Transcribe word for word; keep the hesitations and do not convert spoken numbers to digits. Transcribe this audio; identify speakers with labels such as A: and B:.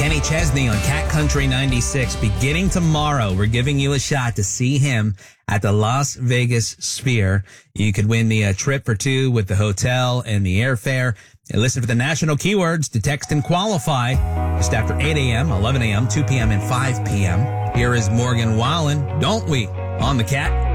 A: Kenny Chesney on Cat Country ninety-six. Beginning tomorrow, we're giving you a shot to see him at the Las Vegas Sphere. You could win the uh, trip for two with the hotel and the airfare. And listen for the national keywords to text and qualify just after eight a.m., eleven a.m., two p.m., and five p.m. Here is Morgan Wallen, Don't We, on the Cat.